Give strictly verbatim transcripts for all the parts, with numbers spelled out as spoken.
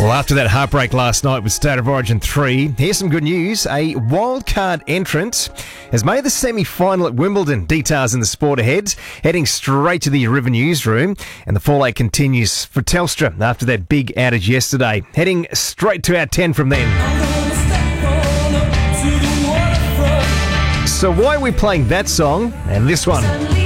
Well, after that heartbreak last night with State of Origin three, here's some good news. A wildcard entrant has made the semi-final at Wimbledon. Details in the sport ahead. Heading straight to the River newsroom, and the fallout continues for Telstra after that big outage yesterday. Heading straight to our ten from then. So why are we playing that song and this one?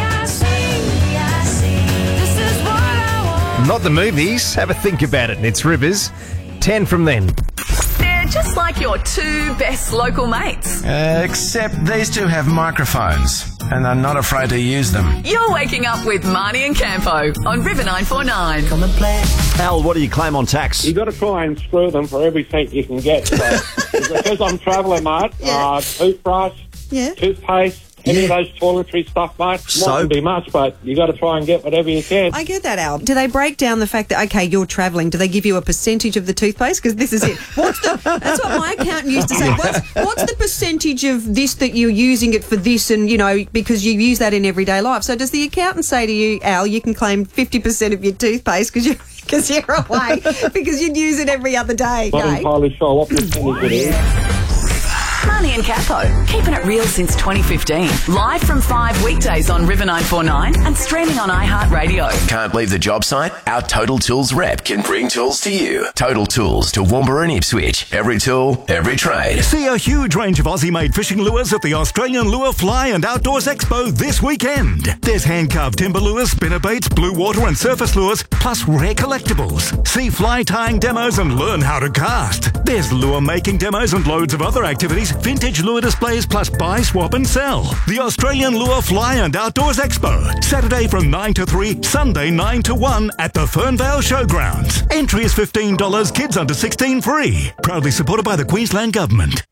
Not the movies. Have a think about it. It's Rivers. ten from then. They're just like your two best local mates. Uh, except these two have microphones, and they're not afraid to use them. You're waking up with Marnie and Campo on River nine four nine. Come and play. Al, what do you claim on tax? You've got to try and screw them for every cent you can get. So, because I'm travelling, mate, Yeah. uh, toothbrush, Yeah. toothpaste, any of those toiletry stuff, mate. Soap. Mightn't be much, but you got to try and get whatever you can. I get that, Al. Do they break down the fact that, okay, you're travelling, do they give you a percentage of the toothpaste? Because this is it. What's the, that's what my accountant used to say. What's, what's the percentage of this that you're using it for this and, you know, because you use that in everyday life? So does the accountant say to you, Al, you can claim fifty percent of your toothpaste because you're, because you're away, because you'd use it every other day? Not Okay? entirely sure what percentage it is. Marnie and Campo, keeping it real since twenty fifteen. Live from five weekdays on River nine four nine and streaming on iHeartRadio. Can't leave the job site? Our Total Tools rep can bring tools to you. Total Tools to Woombra and Ipswich. Every tool, every trade. See a huge range of Aussie-made fishing lures at the Australian Lure Fly and Outdoors Expo this weekend. There's hand-carved timber lures, spinnerbaits, blue water and surface lures, plus rare collectibles. See fly tying demos and learn how to cast. There's lure making demos and loads of other activities, vintage lure displays, plus buy, swap and sell. The Australian Lure Fly and Outdoors Expo. Saturday from nine to three, Sunday nine to one at the Fernvale Showgrounds. Entry is fifteen dollars, kids under sixteen free. Proudly supported by the Queensland Government.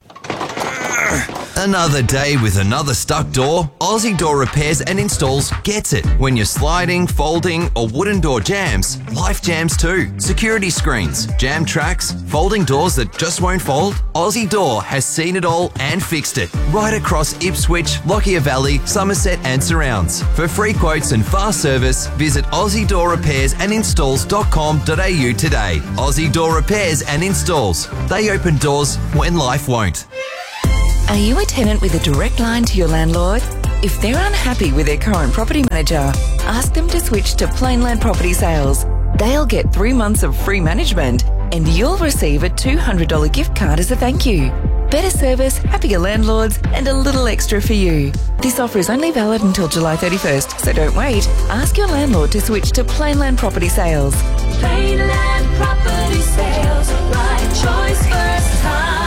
Another day with another stuck door? Aussie Door Repairs and Installs gets it. When you're sliding, folding, or wooden door jams, life jams too. Security screens, jam tracks, folding doors that just won't fold? Aussie Door has seen it all and fixed it. Right across Ipswich, Lockyer Valley, Somerset and surrounds. For free quotes and fast service, visit aussie door repairs and installs dot com dot a u today. Aussie Door Repairs and Installs. They open doors when life won't. Are you a tenant with a direct line to your landlord? If they're unhappy with their current property manager, ask them to switch to Plainland Property Sales. They'll get three months of free management and you'll receive a two hundred dollars gift card as a thank you. Better service, happier landlords, and a little extra for you. This offer is only valid until July thirty-first, so don't wait. Ask your landlord to switch to Plainland Property Sales. Plainland Property Sales, right choice first time.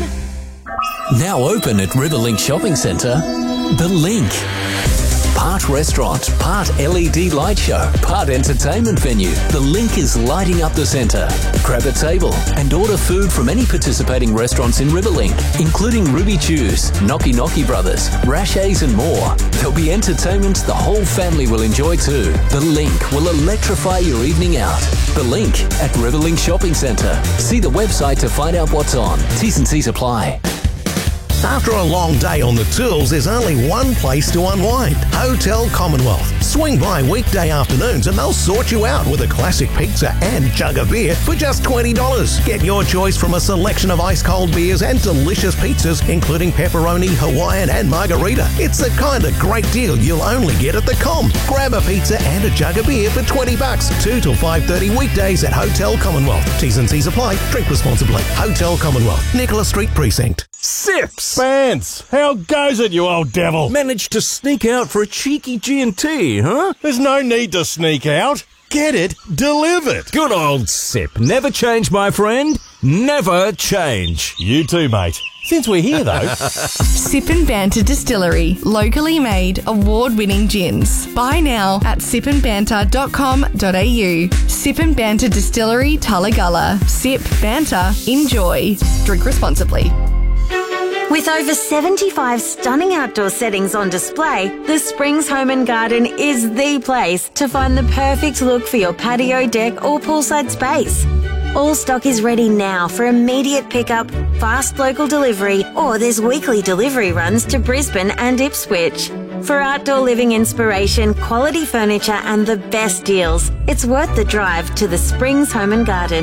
Now open at Riverlink Shopping Centre, The Link. Part restaurant, part L E D light show, part entertainment venue. The Link is lighting up the centre. Grab a table and order food from any participating restaurants in Riverlink, including Ruby Chews, Knocky Knocky Brothers, Rashays and more. There'll be entertainment the whole family will enjoy too. The Link will electrify your evening out. The Link at Riverlink Shopping Centre. See the website to find out what's on. T's and C's apply. After a long day on the tools, there's only one place to unwind. Hotel Commonwealth. Swing by weekday afternoons and they'll sort you out with a classic pizza and jug of beer for just twenty dollars. Get your choice from a selection of ice-cold beers and delicious pizzas, including pepperoni, Hawaiian and margarita. It's the kind of great deal you'll only get at the Com. Grab a pizza and a jug of beer for twenty bucks. two till five thirty weekdays at Hotel Commonwealth. T's and C's apply. Drink responsibly. Hotel Commonwealth. Nicola Street Precinct. Sips! Vance, how goes it, you old devil? Managed to sneak out for a cheeky G and T, huh? There's no need to sneak out. Get it delivered. Good old Sip. Never change, my friend. Never change. You too, mate. Since we're here, though. Sip and Banter Distillery. Locally made, award-winning gins. Buy now at sip and banter dot com dot a u. Sip and Banter Distillery, Tullagulla. Sip, banter, enjoy. Drink responsibly. With over seventy-five stunning outdoor settings on display, the Springs Home and Garden is the place to find the perfect look for your patio, deck or poolside space. All stock is ready now for immediate pickup, fast local delivery, or there's weekly delivery runs to Brisbane and Ipswich. For outdoor living inspiration, quality furniture and the best deals, it's worth the drive to the Springs Home and Garden.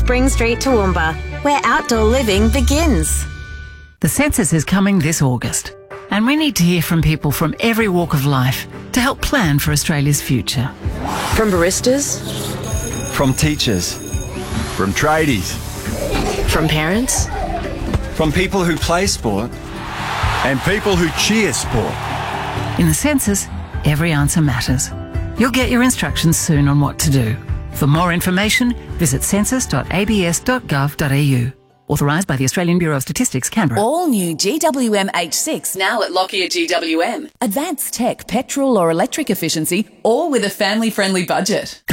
Spring Street, Toowoomba, where outdoor living begins. The census is coming this August, and we need to hear from people from every walk of life to help plan for Australia's future. From baristas, from teachers, from tradies, from parents, from people who play sport, and people who cheer sport. In the census, every answer matters. You'll get your instructions soon on what to do. For more information, visit census dot a b s dot gov dot a u. Authorised by the Australian Bureau of Statistics, Canberra. All new G W M H six now at Lockyer G W M. Advanced tech, petrol or electric efficiency, all with a family-friendly budget.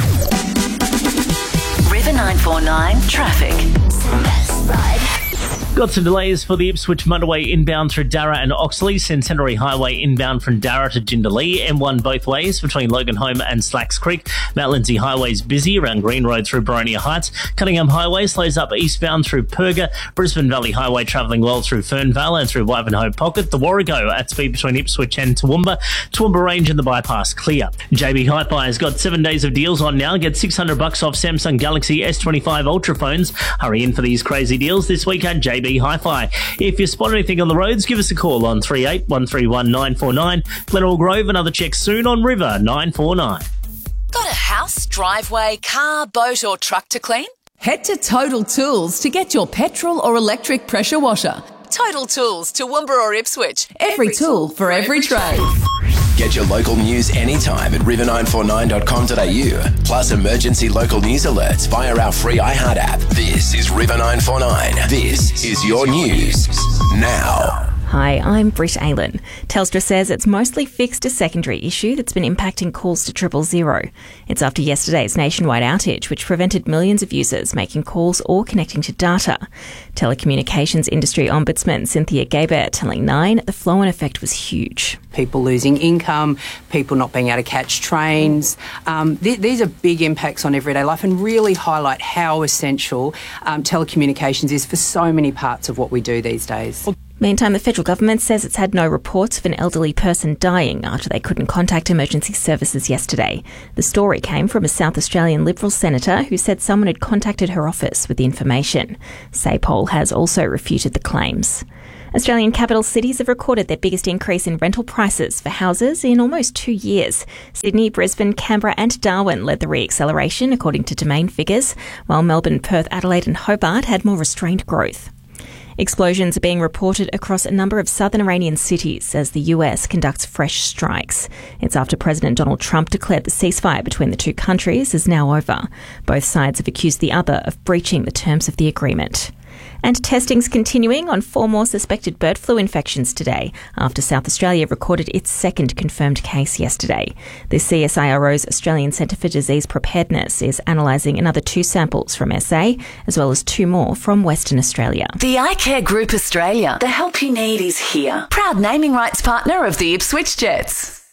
River nine four nine traffic. Got some delays for the Ipswich motorway inbound through Darra and Oxley, Centenary Highway inbound from Darra to Jindalee, M one both ways between Logan Home and Slacks Creek. Mount Lindsay Highway's busy around Green Road through Boronia Heights. Cunningham Highway slows up eastbound through Perga. Brisbane Valley Highway travelling well through Fernvale and through Wivenhoe Pocket. The Warrego at speed between Ipswich and Toowoomba. Toowoomba Range and the bypass clear. J B Hi-Fi has got seven days of deals on now. Get six hundred bucks off Samsung Galaxy S twenty-five Ultra phones. Hurry in for these crazy deals this week at J B Hi-Fi. If you spot anything on the roads, give us a call on three eight one three one nine four nine. Glenelg Grove, another check soon on River nine four nine. Got a house, driveway, car, boat or truck to clean? Head to Total Tools to get your petrol or electric pressure washer. Total Tools, Toowoomba or Ipswich. Every, every tool for every, every trade. Get your local news anytime at river nine four nine dot com dot a u. Plus emergency local news alerts via our free iHeart app. This is River nine four nine. This is your news now. Hi, I'm Britt Aylen. Telstra says it's mostly fixed a secondary issue that's been impacting calls to triple zero. It's after yesterday's nationwide outage, which prevented millions of users making calls or connecting to data. Telecommunications industry ombudsman Cynthia Gabert telling Nine the flow-on effect was huge. People losing income, people not being able to catch trains. Um, th- these are big impacts on everyday life and really highlight how essential um, telecommunications is for so many parts of what we do these days. Meantime, the federal government says it's had no reports of an elderly person dying after they couldn't contact emergency services yesterday. The story came from a South Australian Liberal senator who said someone had contacted her office with the information. SAPOL has also refuted the claims. Australian capital cities have recorded their biggest increase in rental prices for houses in almost two years. Sydney, Brisbane, Canberra and Darwin led the re-acceleration, according to Domain figures, while Melbourne, Perth, Adelaide and Hobart had more restrained growth. Explosions are being reported across a number of southern Iranian cities as the U S conducts fresh strikes. It's after President Donald Trump declared the ceasefire between the two countries is now over. Both sides have accused the other of breaching the terms of the agreement. And testing's continuing on four more suspected bird flu infections today after South Australia recorded its second confirmed case yesterday. The C S I R O's Australian Centre for Disease Preparedness is analysing another two samples from S A as well as two more from Western Australia. The iCare Group Australia. The help you need is here. Proud naming rights partner of the Ipswich Jets.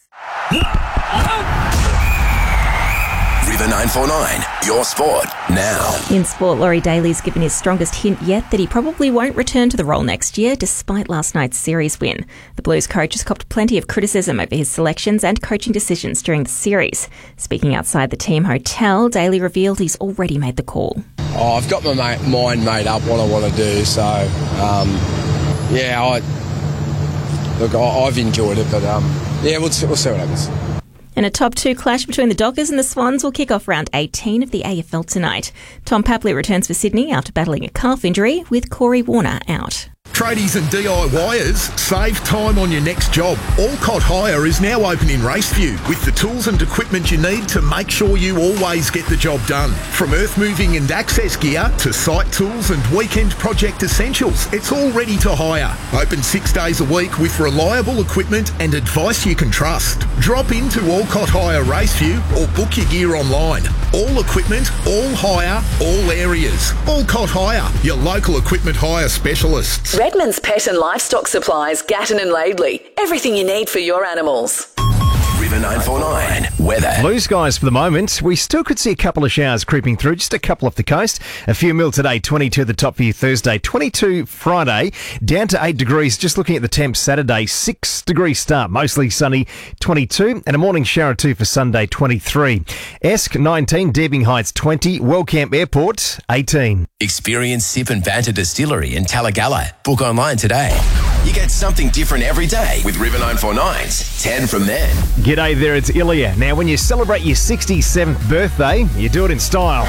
River nine four nine, your sport now. In sport, Laurie Daly's given his strongest hint yet that he probably won't return to the role next year despite last night's series win. The Blues coach has copped plenty of criticism over his selections and coaching decisions during the series. Speaking outside the team hotel, Daly revealed he's already made the call. Oh, I've got my ma- mind made up what I want to do, so um, yeah, I look, I, I've enjoyed it, but um, yeah, we'll, we'll see what happens. And a top two clash between the Dockers and the Swans will kick off round eighteen of the A F L tonight. Tom Papley returns for Sydney after battling a calf injury, with Corey Warner out. Tradies and DIYers, save time on your next job. Alcott Hire is now open in Raceview with the tools and equipment you need to make sure you always get the job done. From earth moving and access gear to site tools and weekend project essentials, it's all ready to hire. Open six days a week with reliable equipment and advice you can trust. Drop into Alcott Hire Raceview or book your gear online. All equipment, all hire, all areas. Alcott Hire, your local equipment hire specialists. Redmond's Pet and Livestock Supplies, Gatton and Laidley. Everything you need for your animals. River nine four nine. Weather. Blue skies for the moment. We still could see a couple of showers creeping through, just a couple off the coast. A few mil today, twenty-two at the top for you Thursday, twenty-two Friday, down to eight degrees. Just looking at the temps Saturday, six degrees start, mostly sunny, twenty-two, and a morning shower too for Sunday, twenty-three. Esk, nineteen, Derbing Heights, twenty, Wellcamp Airport, eighteen. Experience Sip and Banter Distillery in Talagalla. Book online today. You get something different every day with River nine forty-nine's ten from then. G'day there, it's Ilya. Now, when you celebrate your sixty-seventh birthday, you do it in style.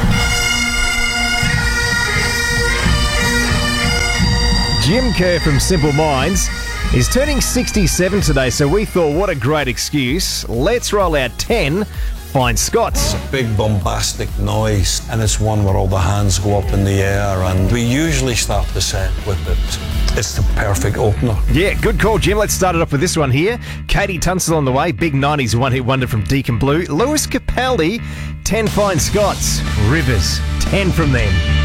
Jim Kerr from Simple Minds is turning sixty-seven today, so we thought, what a great excuse. Let's roll out ten Fine Scots. It's a big bombastic noise, and it's one where all the hands go up in the air, and we usually start the set with it. It's the perfect opener. Yeah, good call, Jim. Let's start it off with this one here. Katie Tunstall on the way, big nineties one-hit wonder from Deacon Blue. Lewis Capaldi, ten Fine Scots. Rivers, ten from them.